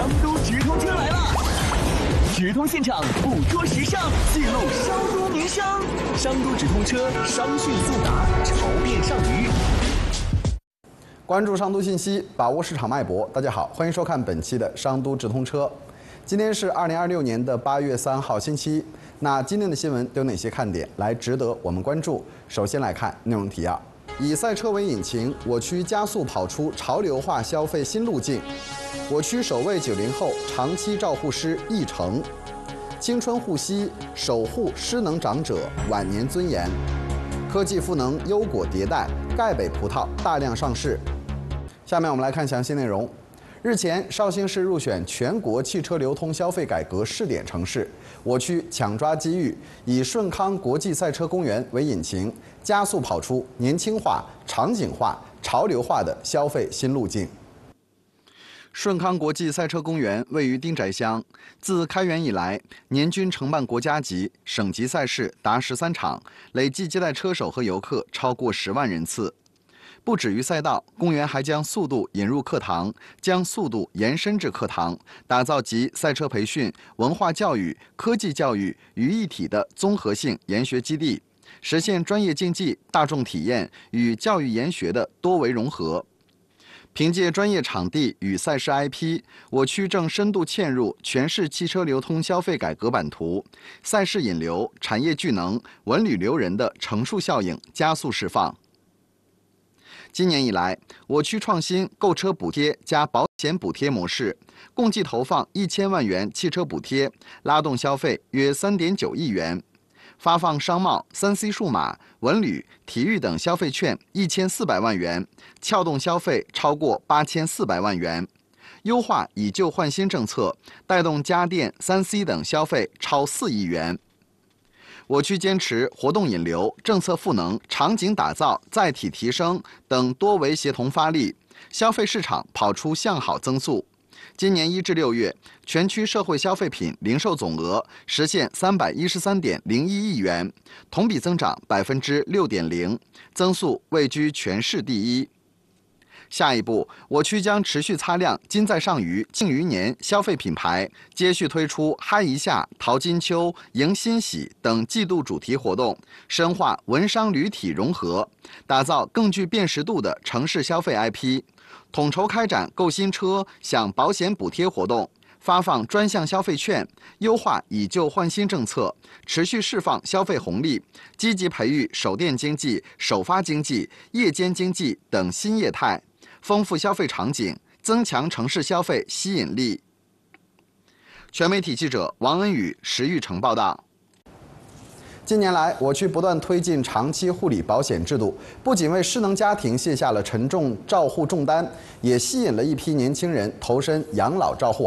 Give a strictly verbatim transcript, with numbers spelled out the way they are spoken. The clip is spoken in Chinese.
商都直通车来了，直通现场捕捉时尚，记录商都名商。商都直通车，商讯速达，潮变上鱼。 关注商都信息，把握市场脉搏。大家好，欢迎收看本期的商都直通车。今天是二零二六年的八月三号，星期一。那今天的新闻都有哪些看点来值得我们关注？首先来看内容提要。 以赛车为引擎，我区加速跑出潮流化消费新路径。我区首位九零后长期照护师易成，青春护膝，守护失能长者晚年尊严。科技赋能优果迭代，赣北葡萄大量上市。下面我们来看详细内容。 日前，绍兴市入选全国汽车流通消费改革试点城市。我区抢抓机遇，以顺康国际赛车公园为引擎，加速跑出年轻化、场景化、潮流化的消费新路径。顺康国际赛车公园位于丁宅乡，自开园以来，年均承办国家级、省级赛事达十三场，累计接待车手和游客超过十万人次。 不止于赛道，公园还将速度引入课堂，将速度延伸至课堂，打造集赛车培训、文化教育、科技教育于一体的综合性研学基地，实现专业竞技、大众体验与教育研学的多维融合。凭借专业场地与赛事 I P， 我区正深度嵌入全市汽车流通消费改革版图，赛事引流、产业聚能、文旅留人的乘数效应加速释放。 今年以来，我区创新购车补贴加保险补贴模式，共计投放一千万元汽车补贴，拉动消费约三点九亿元，发放商贸、三 C 数码、文旅、体育等消费券一千四百万元，撬动消费超过八千四百万元，优化以旧换新政策，带动家电、三 C 等消费超四亿元。 我区坚持活动引流、政策赋能、场景打造、载体提升等多维协同发力，消费市场跑出向好增速。今年一至六月，全区社会消费品零售总额实现三百一十三点零一亿元，同比增长百分之六点零，增速位居全市第一。 下一步，我区将持续擦亮“金在上鱼”“庆余年”消费品牌，接续推出“嗨一下”“淘金秋”“迎新喜”等季度主题活动，深化文商旅体融合，打造更具辨识度的城市消费 I P， 统筹开展购新车、享保险补贴活动，发放专项消费券，优化以旧换新政策，持续释放消费红利，积极培育首店经济、首发经济、夜间经济等新业态。 丰富消费场景，增强城市消费吸引力。全媒体记者王恩宇、石玉成报道。近年来，我区不断推进长期护理保险制度，不仅为失能家庭卸下了沉重照护重担，也吸引了一批年轻人投身养老照护